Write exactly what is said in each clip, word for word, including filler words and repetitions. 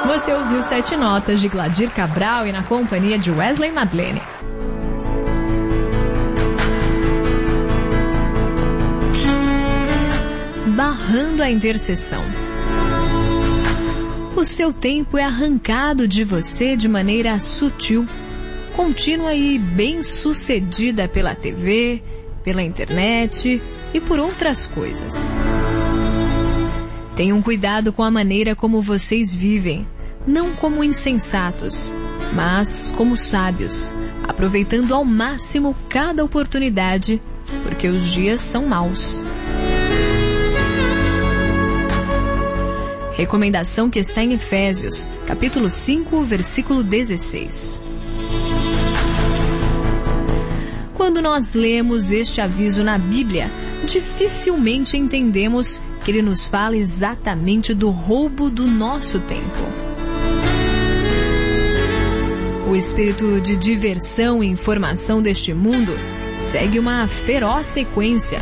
Você ouviu Sete Notas de Gladir Cabral e na companhia de Wesley Madlene. Barrando a intercessão. O seu tempo é arrancado de você de maneira sutil, contínua e bem-sucedida pela T V, pela internet e por outras coisas. Tenham cuidado com a maneira como vocês vivem, não como insensatos, mas como sábios, aproveitando ao máximo cada oportunidade, porque os dias são maus. Recomendação que está em Efésios, capítulo cinco, versículo dezesseis. Quando nós lemos este aviso na Bíblia, dificilmente entendemos que ele nos fala exatamente do roubo do nosso tempo. O espírito de diversão e informação deste mundo segue uma feroz sequência.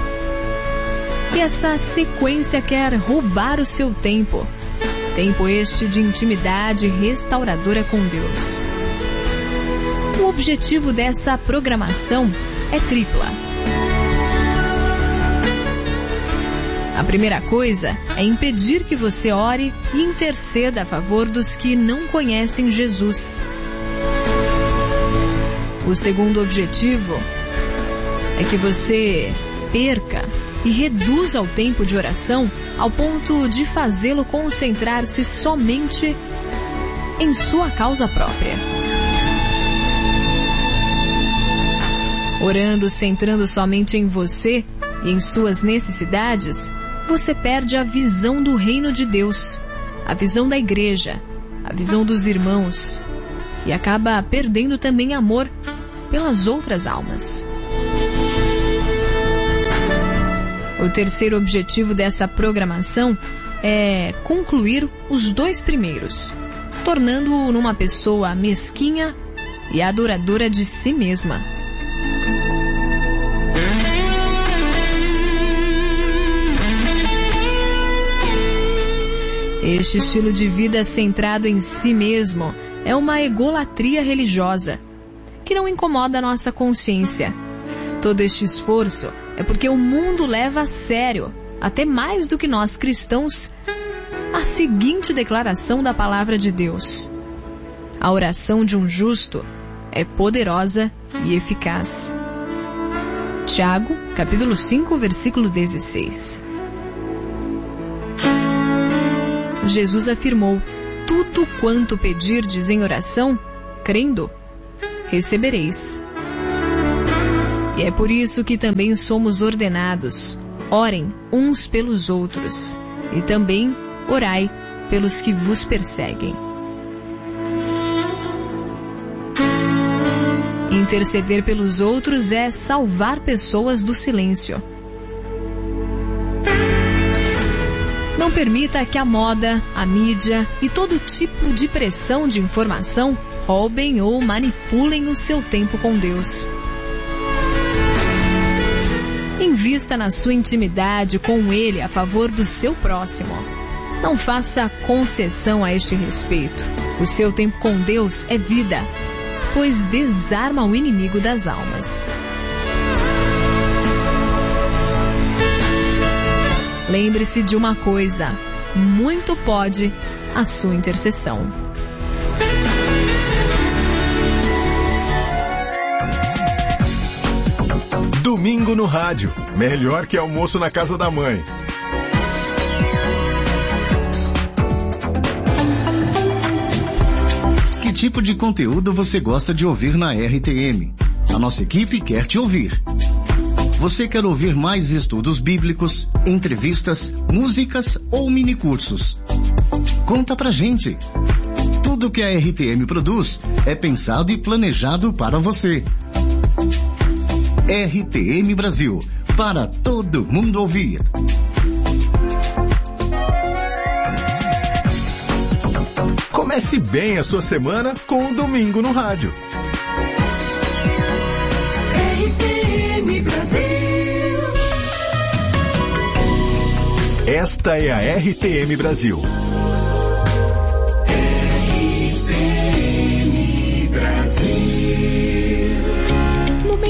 E essa sequência quer roubar o seu tempo. Tempo este de intimidade restauradora com Deus. O objetivo dessa programação é tripla. A primeira coisa é impedir que você ore e interceda a favor dos que não conhecem Jesus. O segundo objetivo é que você perca e reduza o tempo de oração ao ponto de fazê-lo concentrar-se somente em sua causa própria. Orando, centrando somente em você e em suas necessidades, você perde a visão do reino de Deus, a visão da igreja, a visão dos irmãos e acaba perdendo também amor pelas outras almas. O terceiro objetivo dessa programação é concluir os dois primeiros, tornando-o numa pessoa mesquinha e adoradora de si mesma. Este estilo de vida centrado em si mesmo é uma egolatria religiosa que não incomoda a nossa consciência. Todo este esforço é porque o mundo leva a sério, até mais do que nós cristãos, a seguinte declaração da palavra de Deus: a oração de um justo é poderosa e eficaz. Tiago, capítulo cinco, versículo dezesseis. Jesus afirmou: tudo quanto pedirdes em oração, crendo, recebereis. E é por isso que também somos ordenados: orem uns pelos outros, e também orai pelos que vos perseguem. Interceder pelos outros é salvar pessoas do silêncio. Não permita que a moda, a mídia e todo tipo de pressão de informação roubem ou manipulem o seu tempo com Deus. Invista na sua intimidade com Ele a favor do seu próximo. Não faça concessão a este respeito. O seu tempo com Deus é vida, pois desarma o inimigo das almas. Lembre-se de uma coisa: muito pode a sua intercessão. Domingo no rádio, melhor que almoço na casa da mãe. Que tipo de conteúdo você gosta de ouvir na R T M? A nossa equipe quer te ouvir. Você quer ouvir mais estudos bíblicos, entrevistas, músicas ou minicursos? Conta pra gente. Tudo que a R T M produz é pensado e planejado para você. R T M Brasil, para todo mundo ouvir. Comece bem a sua semana com o Domingo no Rádio. R T M Brasil. Esta é a R T M Brasil.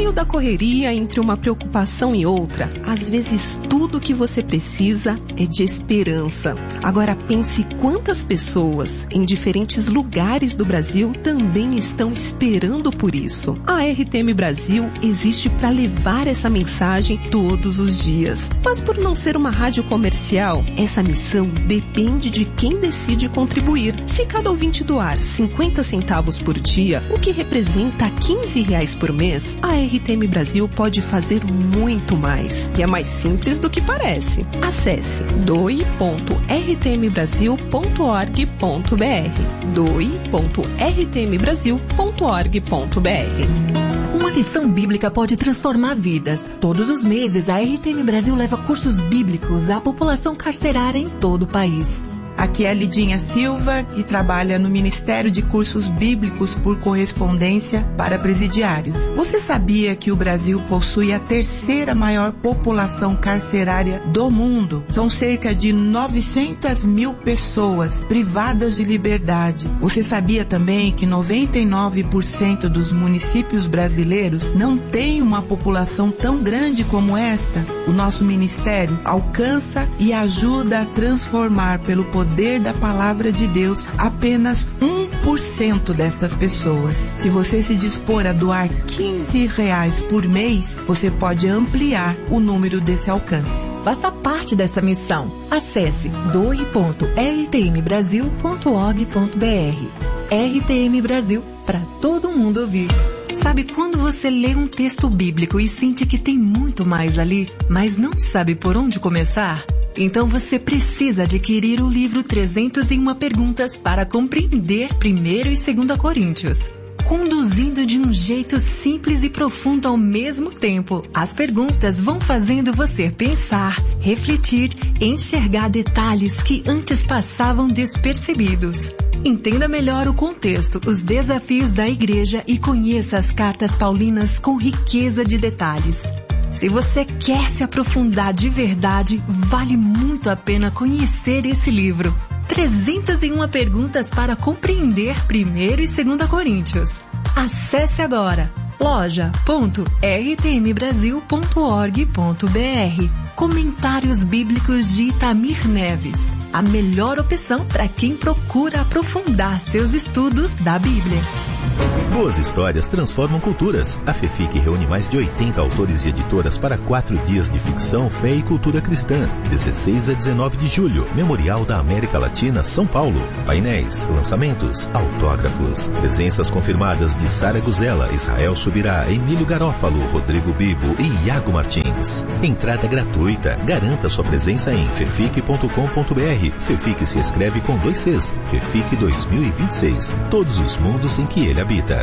meio da correria entre uma preocupação e outra, às vezes tudo o que você precisa é de esperança. Agora pense quantas pessoas em diferentes lugares do Brasil também estão esperando por isso. A R T M Brasil existe para levar essa mensagem todos os dias. Mas por não ser uma rádio comercial, essa missão depende de quem decide contribuir. Se cada ouvinte doar cinquenta centavos por dia, o que representa quinze reais por mês, a R T M Brasil pode fazer muito mais. E é mais simples do que parece. Acesse doe ponto r t m brasil ponto org ponto b r doe ponto r t m brasil ponto org ponto b r. Uma lição bíblica pode transformar vidas. Todos os meses, a R T M Brasil leva cursos bíblicos à população carcerária em todo o país. Aqui é a Lidinha Silva, que trabalha no Ministério de Cursos Bíblicos por Correspondência para Presidiários. Você sabia que o Brasil possui a terceira maior população carcerária do mundo? São cerca de novecentas mil pessoas privadas de liberdade. Você sabia também que noventa e nove por cento dos municípios brasileiros não têm uma população tão grande como esta? O nosso ministério alcança e ajuda a transformar pelo poder poder da palavra de Deus apenas um por cento destas pessoas. Se você se dispor a doar quinze reais por mês, você pode ampliar o número desse alcance. Faça parte dessa missão. Acesse doe ponto r t m brasil ponto org ponto b r. R T M Brasil, para todo mundo ouvir. Sabe quando você lê um texto bíblico e sente que tem muito mais ali, mas não sabe por onde começar? Então você precisa adquirir o livro trezentas e uma Perguntas para compreender primeiro e segunda Coríntios. Conduzindo de um jeito simples e profundo ao mesmo tempo, as perguntas vão fazendo você pensar, refletir e enxergar detalhes que antes passavam despercebidos. Entenda melhor o contexto, os desafios da igreja e conheça as cartas paulinas com riqueza de detalhes. Se você quer se aprofundar de verdade, vale muito a pena conhecer esse livro. trezentas e uma Perguntas para compreender primeiro e segunda Coríntios. Acesse agora loja ponto r t m brasil ponto org ponto b r. Comentários Bíblicos de Itamir Neves. A melhor opção para quem procura aprofundar seus estudos da Bíblia. Boas histórias transformam culturas. A FEFIC reúne mais de oitenta autores e editoras para quatro dias de ficção, fé e cultura cristã. dezesseis a dezenove de julho, Memorial da América Latina, São Paulo. Painéis, lançamentos, autógrafos. Presenças confirmadas de Sara Guzela, Israel Subirá, Emílio Garófalo, Rodrigo Bibo e Iago Martins. Entrada gratuita. Garanta sua presença em fefic ponto com ponto b r. FEFIC se escreve com dois Cs. FEFIC dois mil e vinte e seis. Todos os mundos em que ele habita.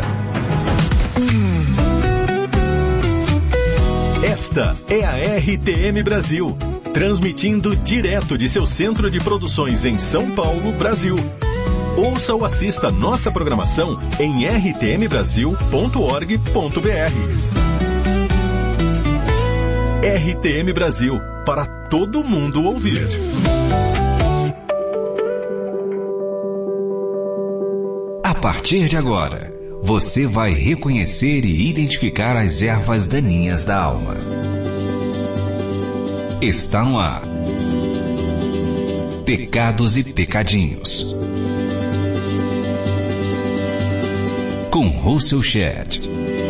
Esta é a R T M Brasil, transmitindo direto de seu centro de produções em São Paulo, Brasil. Ouça ou assista nossa programação em r t m brasil ponto org ponto b r. R T M Brasil, para todo mundo ouvir. A partir de agora, você vai reconhecer e identificar as ervas daninhas da alma. Está no ar. Pecados e Pecadinhos. Com Russell Shedd.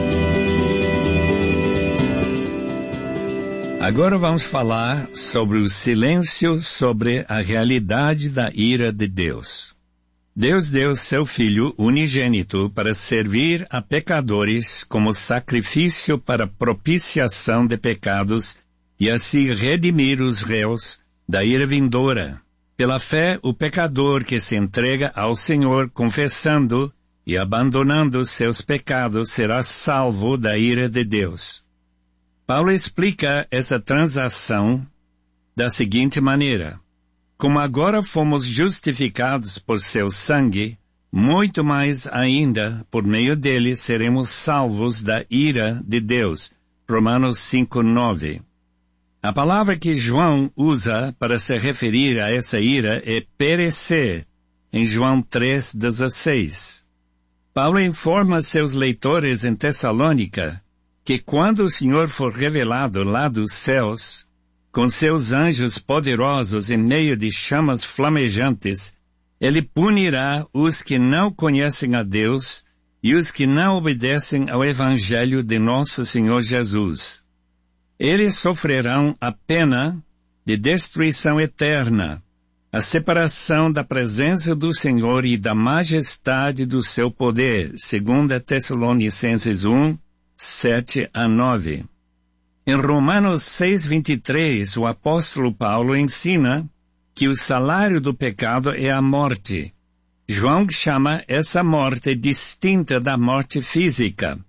Agora vamos falar sobre o silêncio sobre a realidade da ira de Deus. Deus deu seu Filho unigênito para servir a pecadores como sacrifício para propiciação de pecados e assim redimir os réus da ira vindoura. Pela fé, o pecador que se entrega ao Senhor confessando e abandonando seus pecados será salvo da ira de Deus. Paulo explica essa transação da seguinte maneira: como agora fomos justificados por seu sangue, muito mais ainda, por meio dele, seremos salvos da ira de Deus. Romanos cinco, nove. A palavra que João usa para se referir a essa ira é perecer, em João três, dezesseis. Paulo informa seus leitores em Tessalônica que quando o Senhor for revelado lá dos céus, com seus anjos poderosos em meio de chamas flamejantes, ele punirá os que não conhecem a Deus e os que não obedecem ao Evangelho de nosso Senhor Jesus. Eles sofrerão a pena de destruição eterna, a separação da presença do Senhor e da majestade do seu poder, segundo Tessalonicenses um, sete a nove. Em Romanos seis, vinte e três, o apóstolo Paulo ensina que o salário do pecado é a morte. João chama essa morte distinta da morte física,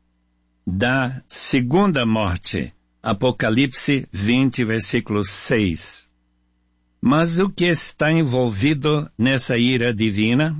da segunda morte. Apocalipse vinte, versículo seis. Mas o que está envolvido nessa ira divina?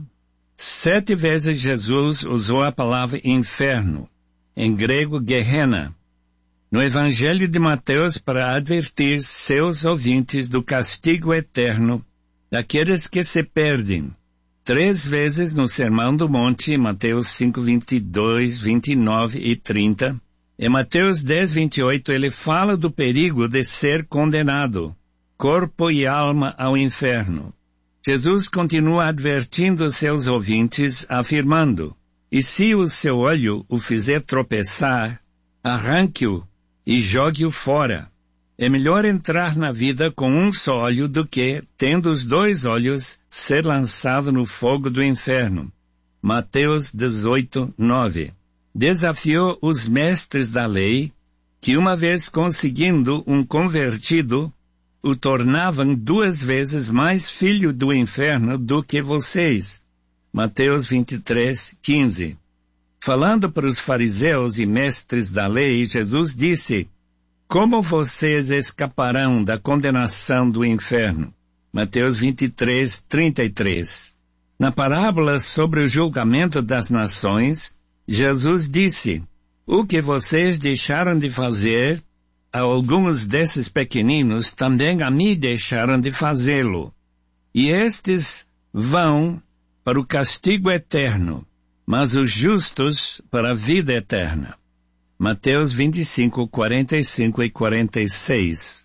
Sete vezes Jesus usou a palavra inferno, em grego Gehenna, no Evangelho de Mateus para advertir seus ouvintes do castigo eterno daqueles que se perdem. Três vezes no Sermão do Monte, Mateus cinco, vinte e dois, vinte e nove e trinta. Em Mateus dez, vinte e oito, ele fala do perigo de ser condenado, corpo e alma, ao inferno. Jesus continua advertindo seus ouvintes, afirmando: e se o seu olho o fizer tropeçar, arranque-o e jogue-o fora. É melhor entrar na vida com um só olho do que, tendo os dois olhos, ser lançado no fogo do inferno. Mateus dezoito, nove. Desafiou os mestres da lei, que uma vez conseguindo um convertido, o tornavam duas vezes mais filho do inferno do que vocês. Mateus vinte e três, quinze. Falando para os fariseus e mestres da lei, Jesus disse: como vocês escaparão da condenação do inferno? Mateus vinte e três, trinta e três. Na parábola sobre o julgamento das nações, Jesus disse: o que vocês deixaram de fazer a alguns desses pequeninos, também a mim deixaram de fazê-lo. E estes vão para o castigo eterno, mas os justos para a vida eterna. Mateus vinte e cinco, quarenta e cinco e quarenta e seis.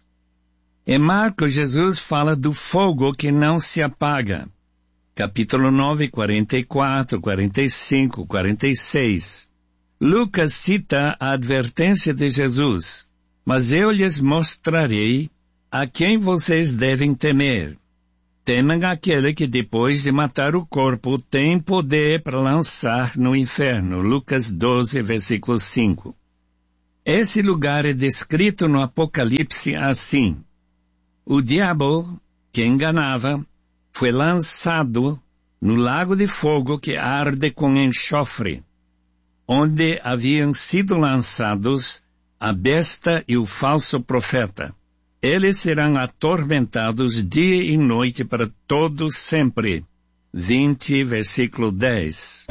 Em Marcos, Jesus fala do fogo que não se apaga. Capítulo nove, quarenta e quatro, quarenta e cinco, quarenta e seis. Lucas cita a advertência de Jesus: mas eu lhes mostrarei a quem vocês devem temer. Temem aquele que depois de matar o corpo tem poder para lançar no inferno. Lucas doze, versículo cinco. Esse lugar é descrito no Apocalipse assim: o diabo, que enganava, foi lançado no lago de fogo que arde com enxofre, onde haviam sido lançados a besta e o falso profeta. Eles serão atormentados dia e noite para todo sempre. vinte, versículo dez.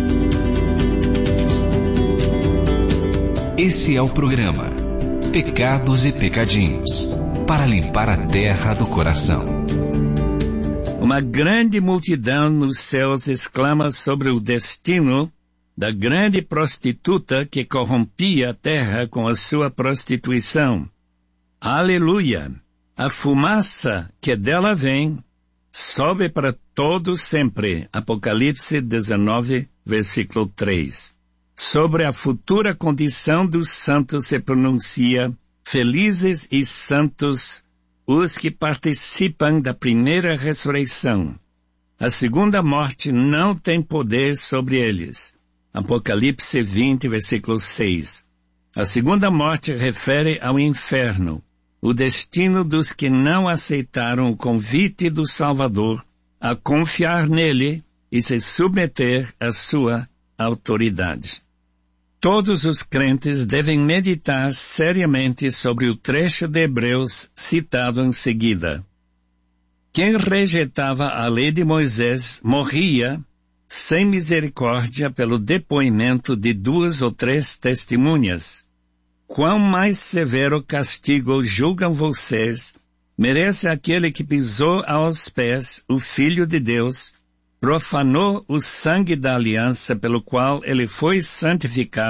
Esse é o programa Pecados e Pecadinhos, para limpar a terra do coração. Uma grande multidão nos céus exclama sobre o destino da grande prostituta que corrompia a terra com a sua prostituição. Aleluia! A fumaça que dela vem sobe para todo sempre. Apocalipse dezenove, versículo três. Sobre a futura condição dos santos se pronuncia: felizes e santos os que participam da primeira ressurreição. A segunda morte não tem poder sobre eles. Apocalipse vinte, versículo seis. A segunda morte refere ao inferno, o destino dos que não aceitaram o convite do Salvador a confiar nele e se submeter à sua autoridade. Todos os crentes devem meditar seriamente sobre o trecho de Hebreus citado em seguida. Quem rejeitava a lei de Moisés morria sem misericórdia pelo depoimento de duas ou três testemunhas. Quão mais severo castigo julgam vocês, merece aquele que pisou aos pés o Filho de Deus, profanou o sangue da aliança pelo qual ele foi santificado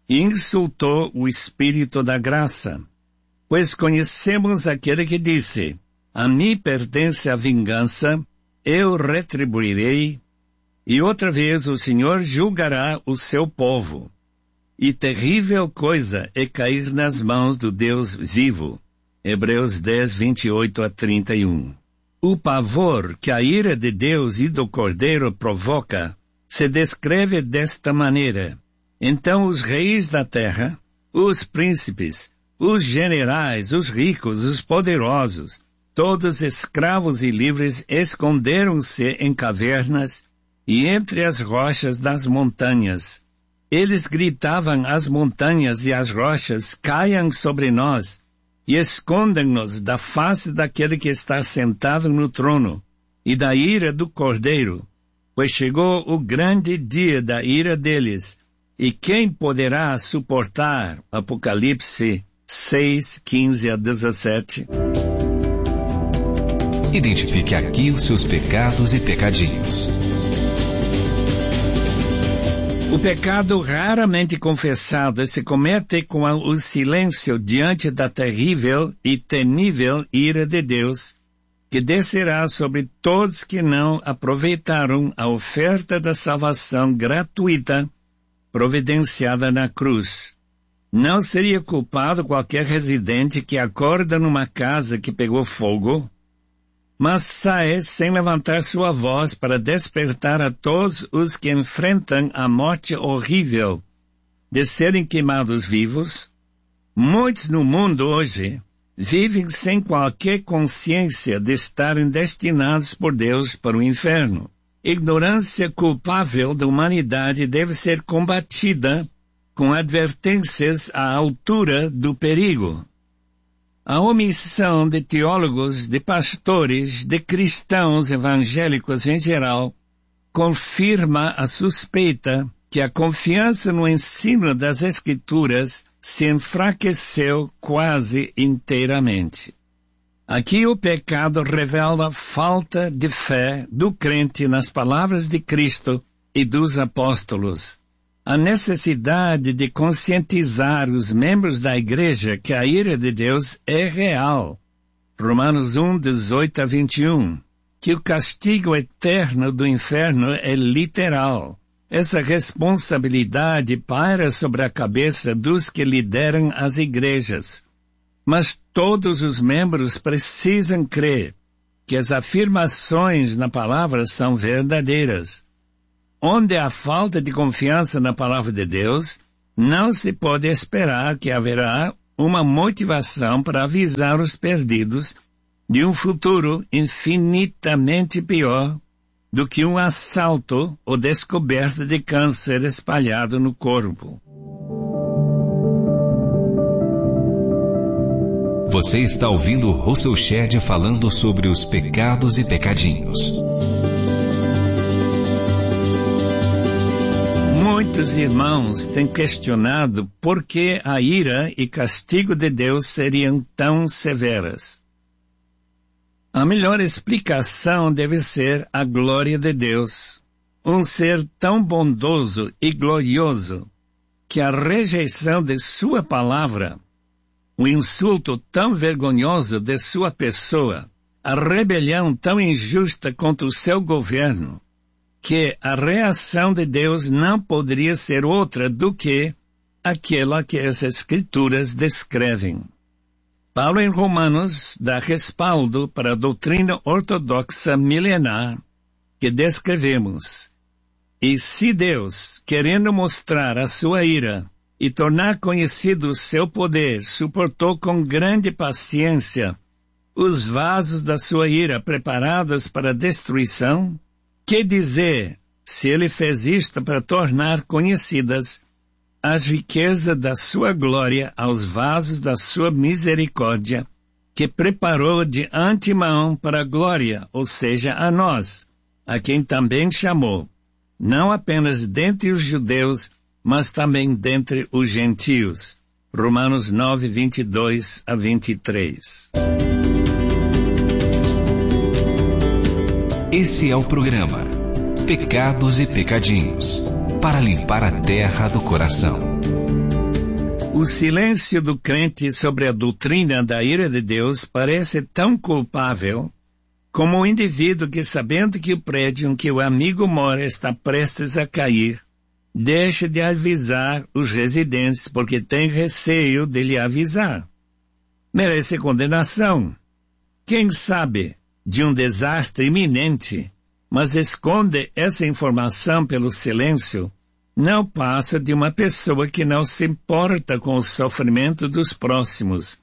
e insultou o Espírito da graça. Pois conhecemos aquele que disse: a mim pertence a vingança, eu retribuirei, e outra vez o Senhor julgará o seu povo. E terrível coisa é cair nas mãos do Deus vivo. Hebreus dez, vinte e oito a trinta e um. O pavor que a ira de Deus e do Cordeiro provoca se descreve desta maneira: então os reis da terra, os príncipes, os generais, os ricos, os poderosos, todos escravos e livres, esconderam-se em cavernas e entre as rochas das montanhas. Eles gritavam às montanhas e às rochas: caiam sobre nós, e escondem-nos da face daquele que está sentado no trono, e da ira do Cordeiro, pois chegou o grande dia da ira deles, e quem poderá suportar? Apocalipse seis, quinze a dezessete. Identifique aqui os seus pecados e pecadinhos. O pecado raramente confessado se comete com o silêncio diante da terrível e temível ira de Deus, que descerá sobre todos que não aproveitaram a oferta da salvação gratuita providenciada na cruz. Não seria culpado qualquer residente que acorda numa casa que pegou fogo, mas sai sem levantar sua voz para despertar a todos os que enfrentam a morte horrível de serem queimados vivos? Muitos no mundo hoje vivem sem qualquer consciência de estarem destinados por Deus para o inferno. Ignorância culpável da humanidade deve ser combatida com advertências à altura do perigo. A omissão de teólogos, de pastores, de cristãos evangélicos em geral, confirma a suspeita que a confiança no ensino das Escrituras se enfraqueceu quase inteiramente. Aqui o pecado revela falta de fé do crente nas palavras de Cristo e dos apóstolos. A necessidade de conscientizar os membros da igreja que a ira de Deus é real. Romanos um, dezoito a vinte e um. Que o castigo eterno do inferno é literal. Essa responsabilidade paira sobre a cabeça dos que lideram as igrejas. Mas todos os membros precisam crer que as afirmações na palavra são verdadeiras. Onde há falta de confiança na palavra de Deus, não se pode esperar que haverá uma motivação para avisar os perdidos de um futuro infinitamente pior do que um assalto ou descoberta de câncer espalhado no corpo. Você está ouvindo Russell Shedd falando sobre os pecados e pecadinhos. Muitos irmãos têm questionado por que a ira e castigo de Deus seriam tão severas. A melhor explicação deve ser a glória de Deus, um ser tão bondoso e glorioso que a rejeição de sua palavra, o insulto tão vergonhoso de sua pessoa, a rebelião tão injusta contra o seu governo, que a reação de Deus não poderia ser outra do que aquela que as Escrituras descrevem. Paulo em Romanos dá respaldo para a doutrina ortodoxa milenar que descrevemos. E se Deus, querendo mostrar a sua ira e tornar conhecido o seu poder, suportou com grande paciência os vasos da sua ira preparados para a destruição, que dizer, se ele fez isto para tornar conhecidas as riquezas da sua glória aos vasos da sua misericórdia, que preparou de antemão para a glória, ou seja, a nós, a quem também chamou, não apenas dentre os judeus, mas também dentre os gentios. Romanos nove, vinte e dois a vinte e três. Esse é o programa Pecados e Pecadinhos, para limpar a terra do coração. O silêncio do crente sobre a doutrina da ira de Deus parece tão culpável como o indivíduo que, sabendo que o prédio em que o amigo mora está prestes a cair, deixa de avisar os residentes porque tem receio de lhe avisar. Merece condenação. Quem sabe de um desastre iminente, mas esconde essa informação pelo silêncio, não passa de uma pessoa que não se importa com o sofrimento dos próximos.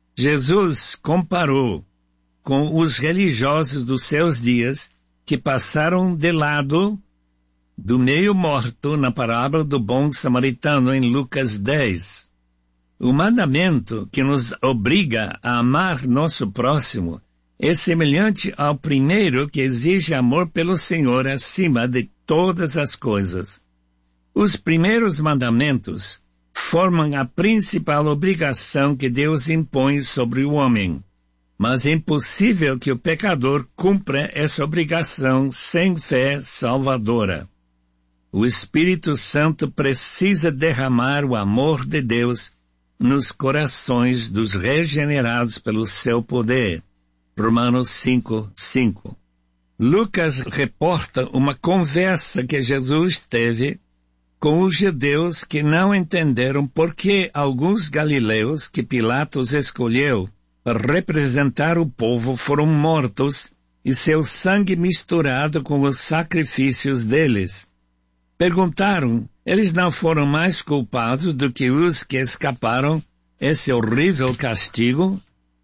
Jesus comparou com os religiosos dos seus dias que passaram de lado do meio morto na parábola do bom samaritano em Lucas dez. O mandamento que nos obriga a amar nosso próximo é semelhante ao primeiro que exige amor pelo Senhor acima de todas as coisas. Os primeiros mandamentos formam a principal obrigação que Deus impõe sobre o homem, mas é impossível que o pecador cumpra essa obrigação sem fé salvadora. O Espírito Santo precisa derramar o amor de Deus nos corações dos regenerados pelo seu poder. Romanos cinco, cinco. Lucas reporta uma conversa que Jesus teve com os judeus que não entenderam por que alguns galileus que Pilatos escolheu para representar o povo foram mortos e seu sangue misturado com os sacrifícios deles. Perguntaram, eles não foram mais culpados do que os que escaparam esse horrível castigo?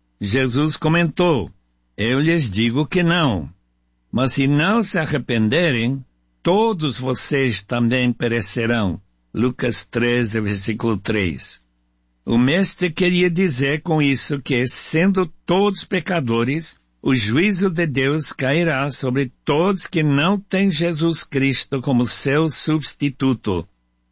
Jesus comentou, eu lhes digo que não, mas se não se arrependerem, todos vocês também perecerão. Lucas treze, versículo três. O mestre queria dizer com isso que, sendo todos pecadores, o juízo de Deus cairá sobre todos que não têm Jesus Cristo como seu substituto,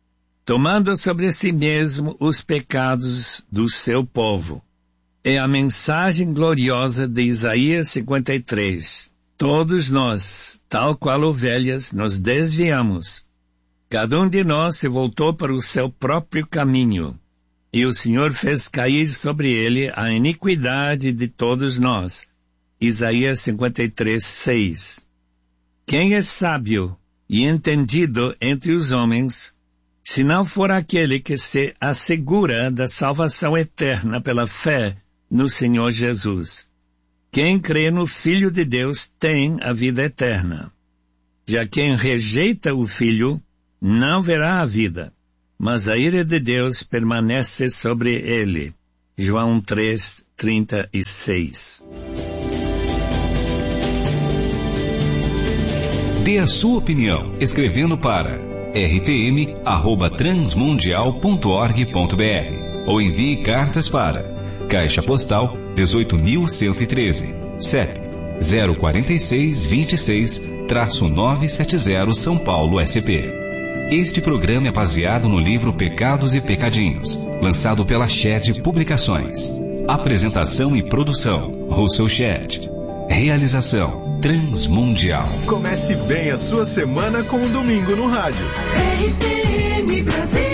tomando sobre si mesmo os pecados do seu povo. É a mensagem gloriosa de Isaías cinquenta e três. Todos nós, tal qual ovelhas, nos desviamos. Cada um de nós se voltou para o seu próprio caminho, e o Senhor fez cair sobre ele a iniquidade de todos nós. Isaías cinquenta e três, seis. Quem é sábio e entendido entre os homens, se não for aquele que se assegura da salvação eterna pela fé no Senhor Jesus? Quem crê no Filho de Deus tem a vida eterna. Já quem rejeita o Filho não verá a vida, mas a ira de Deus permanece sobre ele. João três, trinta e seis. Dê a sua opinião escrevendo para r t m arroba transmundial ponto org ponto b r ou envie cartas para Caixa Postal dezoito mil cento e treze, C E P zero quatro seis, vinte e seis, novecentos e setenta, São Paulo, S P. Este programa é baseado no livro Pecados e Pecadinhos, lançado pela Shed Publicações. Apresentação e produção, Russell Shed. Realização, Transmundial. Comece bem a sua semana com um domingo no rádio. R T M Brasil.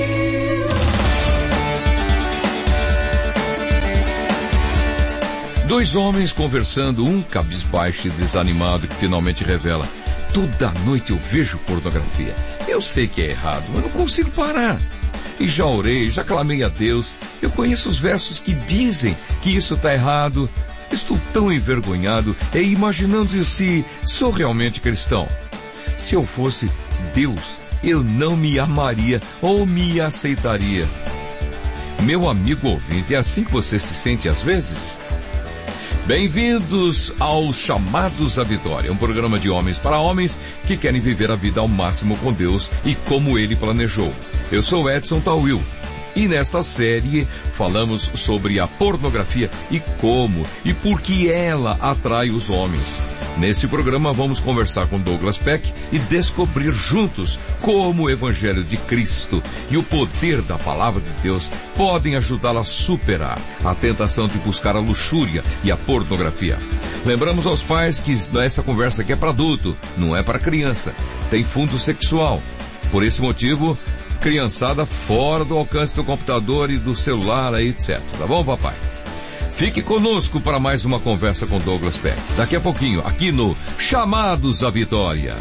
Dois homens conversando, um cabisbaixo e desanimado, que finalmente revela: toda noite eu vejo pornografia. Eu sei que é errado, mas não consigo parar. E já orei, já clamei a Deus. Eu conheço os versos que dizem que isso está errado. Estou tão envergonhado e imaginando se sou realmente cristão. Se eu fosse Deus, eu não me amaria ou me aceitaria. Meu amigo ouvinte, é assim que você se sente às vezes? Bem-vindos aos Chamados à Vitória, um programa de homens para homens que querem viver a vida ao máximo com Deus e como Ele planejou. Eu sou Edson Tawil e nesta série falamos sobre a pornografia e como e por que ela atrai os homens. Nesse programa vamos conversar com Douglas Peck e descobrir juntos como o Evangelho de Cristo e o poder da Palavra de Deus podem ajudá-la a superar a tentação de buscar a luxúria e a pornografia. Lembramos aos pais que essa conversa aqui é para adulto, não é para criança. Tem fundo sexual. Por esse motivo, criançada fora do alcance do computador e do celular, aí, etcétera. Tá bom, papai? Fique conosco para mais uma conversa com Douglas Peck. Daqui a pouquinho, aqui no Chamados à Vitória.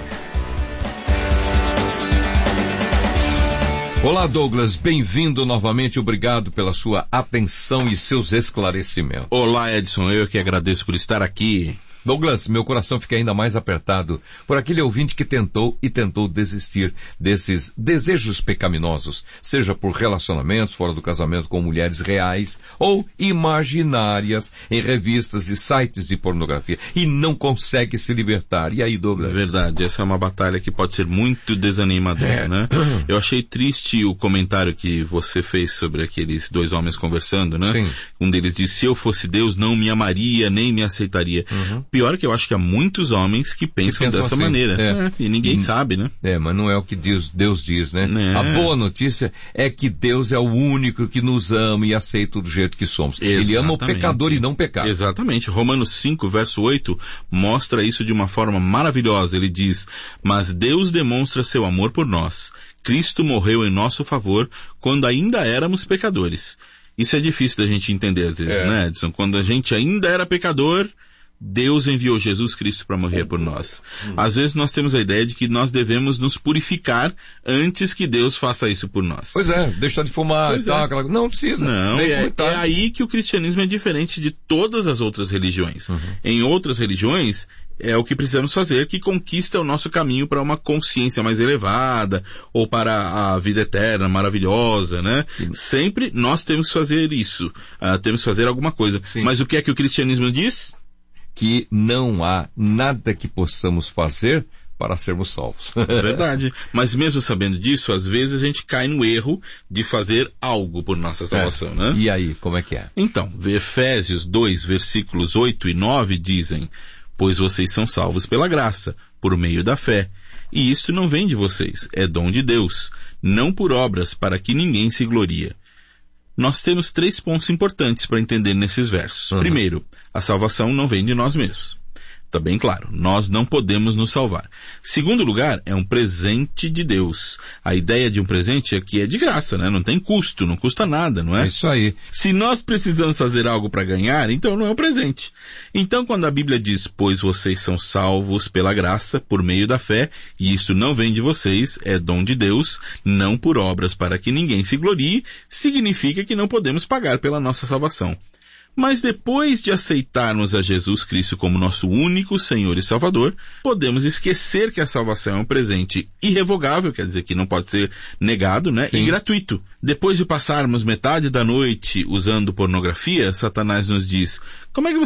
Olá, Douglas, bem-vindo novamente, obrigado pela sua atenção e seus esclarecimentos. Olá, Edson, eu que agradeço por estar aqui. Douglas, meu coração fica ainda mais apertado por aquele ouvinte que tentou e tentou desistir desses desejos pecaminosos, seja por relacionamentos fora do casamento com mulheres reais ou imaginárias em revistas e sites de pornografia, e não consegue se libertar. E aí, Douglas? Verdade, essa é uma batalha que pode ser muito desanimadora, é. né? Eu achei triste o comentário que você fez sobre aqueles dois homens conversando, né? Sim. Um deles disse, se eu fosse Deus, não me amaria, nem me aceitaria. Uhum. Pior que eu acho que há muitos homens que pensam, que pensam dessa assim, maneira. É. É, e ninguém e, sabe, né? É, mas não é o que Deus, Deus diz, né? É. A boa notícia é que Deus é o único que nos ama e aceita do jeito que somos. Exatamente. Ele ama o pecador e não o pecado. Exatamente. Romanos cinco, verso oito, mostra isso de uma forma maravilhosa. Ele diz, mas Deus demonstra seu amor por nós. Cristo morreu em nosso favor quando ainda éramos pecadores. Isso é difícil da gente entender às vezes, é. né, Edson? Quando a gente ainda era pecador, Deus enviou Jesus Cristo para morrer por nós. Às vezes nós temos a ideia de que nós devemos nos purificar antes que Deus faça isso por nós. Pois é, deixar de fumar pois e tal, é. aquela... não precisa. Não, é, é aí que o cristianismo é diferente de todas as outras religiões. Uhum. Em outras religiões, é o que precisamos fazer que conquista o nosso caminho para uma consciência mais elevada, ou para a vida eterna, maravilhosa, né? Sim. Sempre nós temos que fazer isso, uh, temos que fazer alguma coisa. Sim. Mas o que é que o cristianismo diz? Que não há nada que possamos fazer para sermos salvos. É verdade. Mas mesmo sabendo disso, às vezes a gente cai no erro de fazer algo por nossa salvação, é. né? E aí, como é que é? Então, Efésios dois, versículos oito e nove dizem, pois vocês são salvos pela graça, por meio da fé. E isto não vem de vocês, é dom de Deus, não por obras, para que ninguém se glorie. Nós temos três pontos importantes para entender nesses versos. Uhum. Primeiro, a salvação não vem de nós mesmos. Está bem claro, nós não podemos nos salvar. Segundo lugar, é um presente de Deus. A ideia de um presente é que é de graça, né? Não tem custo, não custa nada, não é? É isso aí. Se nós precisamos fazer algo para ganhar, então não é um presente. Então, quando a Bíblia diz, pois vocês são salvos pela graça, por meio da fé, e isto não vem de vocês, é dom de Deus, não por obras para que ninguém se glorie, significa que não podemos pagar pela nossa salvação. Mas depois de aceitarmos a Jesus Cristo como nosso único Senhor e Salvador, podemos esquecer que a salvação é um presente irrevogável, quer dizer que não pode ser negado, né? Sim. E gratuito. Depois de passarmos metade da noite usando pornografia, Satanás nos diz, como é que você